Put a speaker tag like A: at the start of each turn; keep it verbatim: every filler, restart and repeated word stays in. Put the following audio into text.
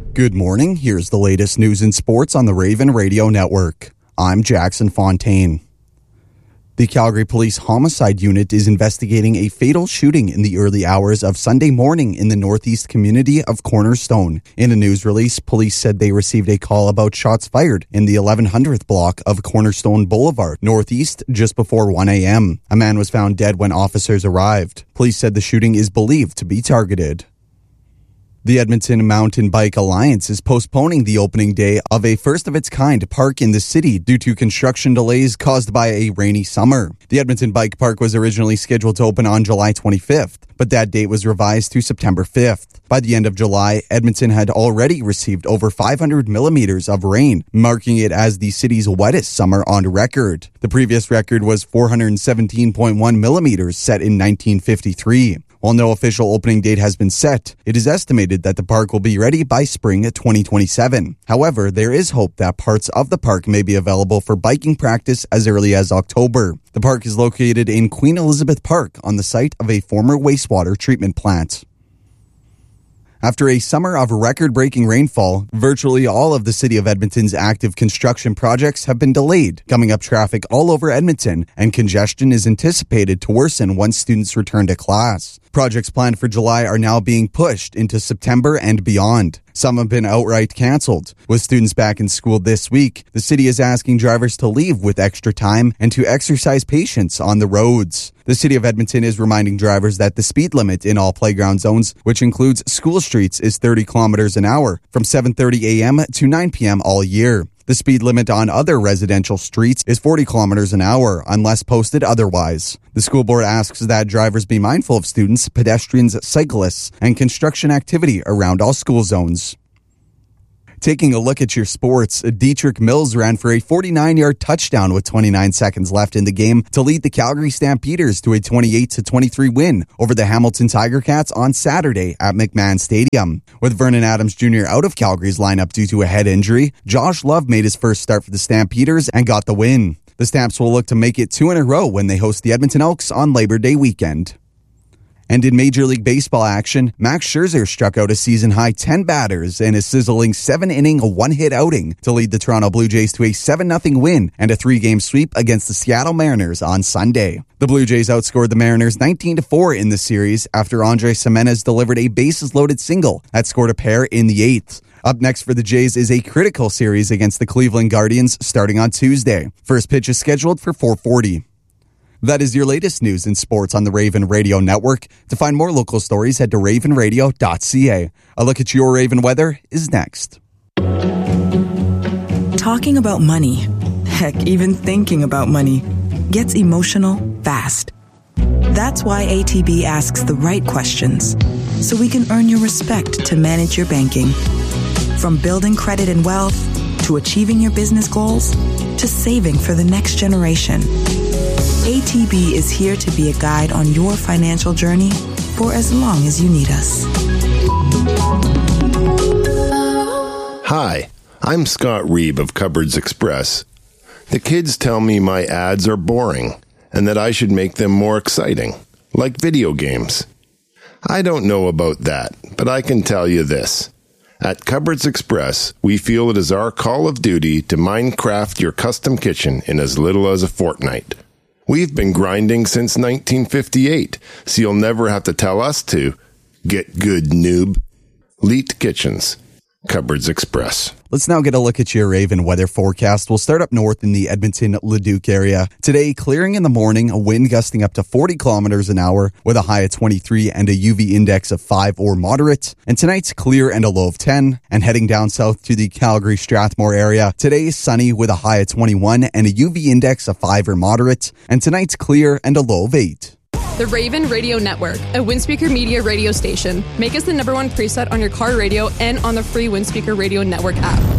A: Good morning. Here's the latest news and sports on the Raven Radio Network. I'm Jackson Fontaine. The Calgary Police Homicide Unit is investigating a fatal shooting in the early hours of Sunday morning in the northeast community of Cornerstone. In a news release, police said they received a call about shots fired in the eleven hundredth block of Cornerstone Boulevard, northeast, just before one a.m. A man was found dead when officers arrived. Police said the shooting is believed to be targeted. The Edmonton Mountain Bike Alliance is postponing the opening day of a first-of-its-kind park in the city due to construction delays caused by a rainy summer. The Edmonton Bike Park was originally scheduled to open on July twenty-fifth, but that date was revised to September fifth. By the end of July, Edmonton had already received over five hundred millimeters of rain, marking it as the city's wettest summer on record. The previous record was four hundred seventeen point one millimeters set in nineteen fifty-three. While no official opening date has been set, it is estimated that the park will be ready by spring twenty twenty-seven. However, there is hope that parts of the park may be available for biking practice as early as October. The park is located in Queen Elizabeth Park on the site of a former wastewater treatment plant. After a summer of record-breaking rainfall, virtually all of the City of Edmonton's active construction projects have been delayed, gumming up traffic all over Edmonton, and congestion is anticipated to worsen once students return to class. Projects planned for July are now being pushed into September and beyond. Some have been outright canceled. With students back in school this week, the city is asking drivers to leave with extra time and to exercise patience on the roads. The City of Edmonton is reminding drivers that the speed limit in all playground zones, which includes school streets, is thirty kilometers an hour from seven thirty a.m. to nine p.m. all year. The speed limit on other residential streets is forty kilometers an hour, unless posted otherwise. The school board asks that drivers be mindful of students, pedestrians, cyclists, and construction activity around all school zones. Taking a look at your sports, Dietrich Mills ran for a forty-nine-yard touchdown with twenty-nine seconds left in the game to lead the Calgary Stampeders to a twenty-eight to twenty-three win over the Hamilton Tiger Cats on Saturday at McMahon Stadium. With Vernon Adams Junior out of Calgary's lineup due to a head injury, Josh Love made his first start for the Stampeders and got the win. The Stamps will look to make it two in a row when they host the Edmonton Elks on Labor Day weekend. And in Major League Baseball action, Max Scherzer struck out a season-high ten batters in a sizzling seven-inning one-hit outing to lead the Toronto Blue Jays to a seven nothing win and a three-game sweep against the Seattle Mariners on Sunday. The Blue Jays outscored the Mariners nineteen to four in the series after Andres Gimenez delivered a bases-loaded single that scored a pair in the eighth. Up next for the Jays is a critical series against the Cleveland Guardians starting on Tuesday. First pitch is scheduled for four forty. That is your latest news in sports on the Raven Radio Network. To find more local stories, head to raven radio dot c a. A look at your Raven weather is next.
B: Talking about money, heck, even thinking about money, gets emotional fast. That's why A T B asks the right questions, so we can earn your respect to manage your banking. From building credit and wealth, to achieving your business goals, to saving for the next generation. A T B is here to be a guide on your financial journey for as long as you need us.
C: Hi, I'm Scott Reeb of Cupboards Express. The kids tell me my ads are boring and that I should make them more exciting, like video games. I don't know about that, but I can tell you this. At Cupboards Express, we feel it is our call of duty to Minecraft your custom kitchen in as little as a fortnight. We've been grinding since nineteen fifty-eight, so you'll never have to tell us to. Get good, noob. Leet Kitchens. Cupboards Express.
A: Let's now get a look at your Raven weather forecast. We'll start up north in the Edmonton-Leduc area. Today, clearing in the morning, a wind gusting up to forty kilometers an hour with a high of twenty-three and a U V index of five or moderate. And tonight's clear and a low of ten. And heading down south to the Calgary-Strathmore area, today sunny with a high of twenty-one and a U V index of five or moderate. And tonight's clear and a low of eight.
D: The Raven Radio Network, a Windspeaker Media radio station. Make us the number one preset on your car radio and on the free Windspeaker Radio Network app.